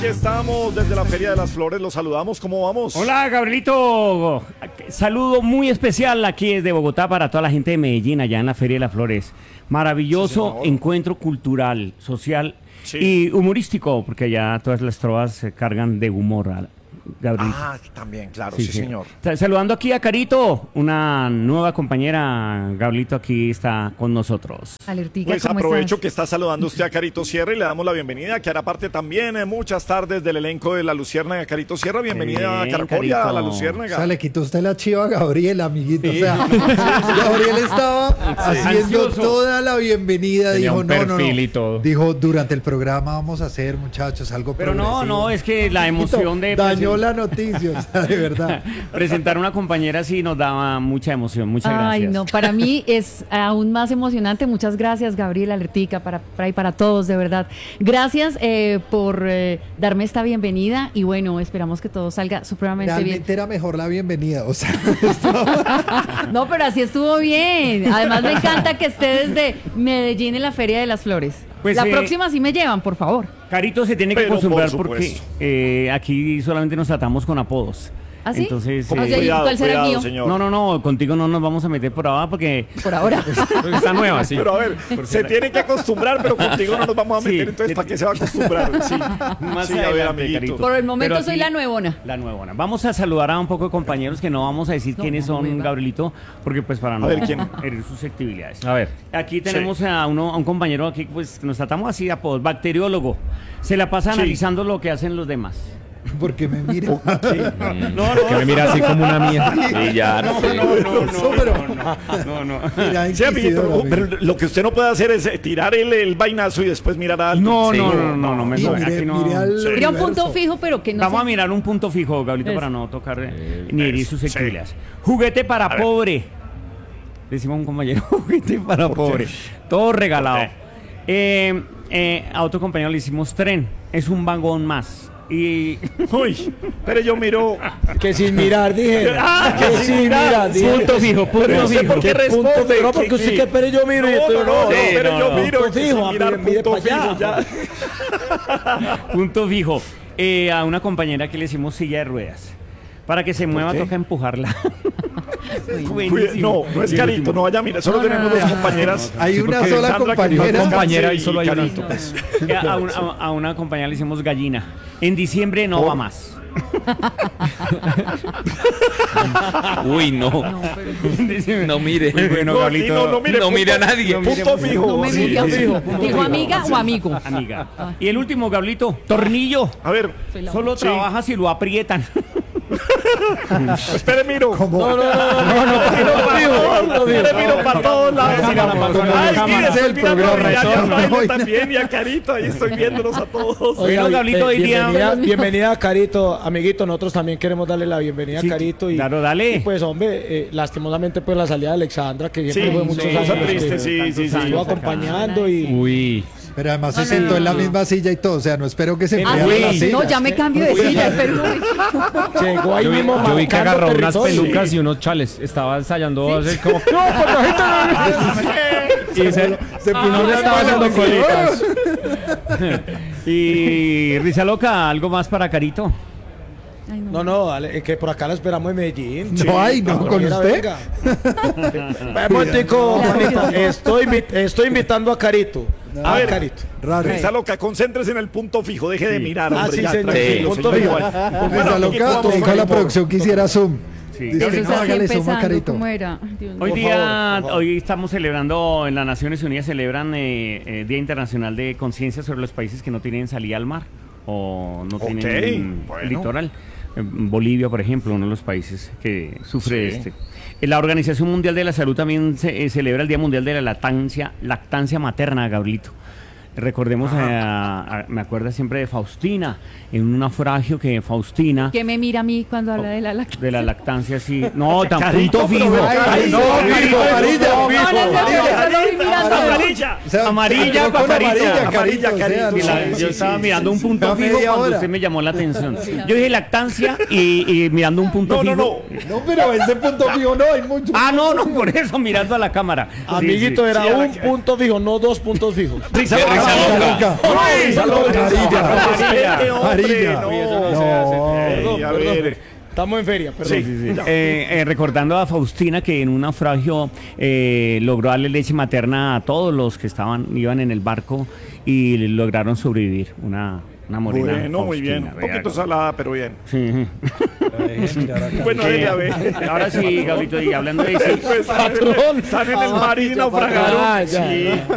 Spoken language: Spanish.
Aquí estamos desde la Feria de las Flores, los saludamos, ¿cómo vamos? Hola, Gabrielito, saludo muy especial aquí desde Bogotá para toda la gente de Medellín, allá en la Feria de las Flores. Maravilloso encuentro cultural, social y humorístico, porque allá todas las trovas se cargan de humor, Gabrielito. Ah, también, claro, sí, señor. Saludando aquí a Carito, una nueva compañera, Gabrielito, aquí está con nosotros. Alertica, Pues ¿cómo aprovecho estás? que está saludando usted a Carito Sierra y le damos la bienvenida, que hará parte también muchas tardes del elenco de La Luciérnaga. Carito Sierra, bienvenida a Caracolia, a La Luciérnaga. O sea, le quitó usted la chiva a Gabriel, amiguito. O sea, Gabriel estaba haciendo Ansioso. toda la bienvenida. Tenía Dijo, un no. perfil y todo. Dijo, durante el programa vamos a hacer, muchachos, algo Pero progresivo. no, es que la emoción de Dañó la noticia, o sea, de verdad. presentar una compañera sí nos daba mucha emoción. Muchas gracias. Ay, no, para mí es aún más emocionante. Muchas gracias, Gabriel, Alertica, para todos, de verdad. Gracias por darme esta bienvenida y bueno, esperamos que todo salga supremamente bien. Realmente era mejor la bienvenida, o sea, No, pero así estuvo bien. Además me encanta que esté desde Medellín en la Feria de las Flores. Pues, la próxima sí me llevan, por favor. Carito se tiene que Pero, acostumbrar por porque supuesto. aquí solamente nos tratamos con apodos. ¿Ah, sí? Entonces, O sea, ¿y Cuidado, cuál será el cuidado, mío? señor. no, contigo no nos vamos a meter por ahora porque Por ahora. Porque está nueva, sí. Pero a ver, se tiene que acostumbrar, pero contigo no nos vamos a meter, Sí. entonces ¿para qué se va a acostumbrar? Sí, más sí, a ver, adelante, amiguito. Carito. Por el momento Pero soy aquí- la nuevona. La nuevona. Vamos a saludar a un poco de compañeros que no vamos a decir No, quiénes son, nueva. Gabrielito, porque pues para no ver, ¿quién? herir susceptibilidades. A ver. Aquí tenemos a un compañero aquí, pues que nos tratamos así de apodos, bacteriólogo. Se la pasa Sí. analizando lo que hacen los demás. porque me mira. Que me mira así como una mía. Y ya, no. No. Mira, Sí, amiguito, inquisidor, pero lo que usted no puede hacer es tirar el vainazo y después mirar a alguien. No, Sí. no, Y aquí no. mire al Sería un punto universo. fijo, pero que no Vamos sé. a mirar un punto fijo, Gabrielito, Eso. para no tocar ni herir Eso, susceptibilidades. Juguete para pobre. Decimos a un compañero, juguete para pobre. Todo regalado. A otro compañero le hicimos tren. Es un vagón más. Y Uy, pero yo miro. Que sin mirar, dije. Ah, que sin mirar, dije. punto fijo, Pero punto no sé fijo. por qué ¿Qué punto responde. fijo? No, porque usted que pero yo miro y estoy pero yo no. miro. Punto que fijo, sin mirar, mire punto para allá. fijo, ya. Punto fijo. A una compañera que le hicimos silla de ruedas. Para que se mueva qué? toca empujarla. No es Carito, no vaya, mira, solo tenemos dos compañeras. Hay una porque sola Sandra, que compañera. no Compañera, descanse, y solo hay una. Carito, pues. A una compañera le hicimos gallina. En diciembre no va más. Uy, no. No mire. Muy bueno, No, Gabrielito. no, no mire, No mire a nadie. Punto fijo. No me sí, mire, sí. fijo. ¿Dijo amiga o amigo? Amiga. Y el último, Gablito, tornillo. A ver, Soy la Solo Sí. trabaja si lo aprietan. espere, miro. Como- Espere, miro para todos lados. Ay, mire, se el olvida programa, ya retorno. baile también y a Carito, ahí estoy viéndolos a todos. Bueno, Gablito, hoy día- bienvenida a Carito, amiguito. Nosotros también queremos darle la bienvenida Sí, a Carito. Y, claro, dale. y pues, hombre, lastimosamente, pues la salida de Alexandra, que siempre Sí, fue muchos sí, años. cosa triste, que sí, sí, sí. Estuvo acompañando y. Uy. Pero además se sentó en la misma silla y todo, o sea, no espero que se Ah, pierda sí, la silla. No, ya me cambio de silla, perdón. Llegó ahí Yo vi, mismo. yo vi que marcando agarró unas territorio. pelucas y unos chales. Estaba ensayando a hacer como. Y se no le estaba haciendo colitas. Y Risa Loca, ¿algo más para Carito? Ay, No, no, dale, que por acá la esperamos en Medellín. No hay, no, Cuando con quiera, usted. venga. Momentico, Juanita, estoy invitando a Carito. A ver, Carito. Raro. Risa Loca, concéntrese en el punto fijo, deje de mirar, hombre, sí, ya, señor. tranquilo, Punto señor, fijo. igual. Risa Bueno, Loca, vamos dijo con la el producción que hiciera Zoom. Sí. Dice, Eso es no, así hágale zoom a empezando, Carito. ¿cómo era? Ay, Dios mío. Hoy Por día, favor, por favor. hoy estamos celebrando en las Naciones Unidas, celebran Día Internacional de Conciencia sobre los países que no tienen salida al mar o no tienen bueno. litoral. Bolivia, por ejemplo, uno de los países que sufre La Organización Mundial de la Salud también celebra el Día Mundial de la Lactancia Materna, Gabrielito. Recordemos, me acuerdo siempre de Faustina, en un naufragio que Faustina, ¿Qué me mira a mí cuando habla de la lactancia? de la lactancia, sí. No, tan Carito, punto pero fijo. ve acá, Ay, no, no, Carito, amarilla, no, fijo. amarilla. O sea, Amarilla, con Pajarito. amarilla, Amarilla, Carito, o sea, Carito. Y la- no. yo estaba mirando un punto Una fijo media cuando hora. usted me llamó la atención. Yo dije lactancia y mirando un punto No, no, fijo. no. No, pero ese punto fijo no, hay mucho. Ah, no, por eso, mirando a la cámara. Sí, Amiguito, sí. era Sí, un punto fijo, no dos puntos fijos. Risa Loca, Loca. Amarilla. Perdón, a perdón. ver. Estamos en feria, perdón. Recordando a Faustina que en un naufragio logró darle leche materna a todos los que iban en el barco y lograron sobrevivir. Una morena. Bueno, muy bien. Faustina, Un poquito salada, pero bien. Sí. Bueno, a ver. Ahora sí, Gabrielito, y hablando de eso. Están en el mar y naufragaron. Ah, ya. Sí.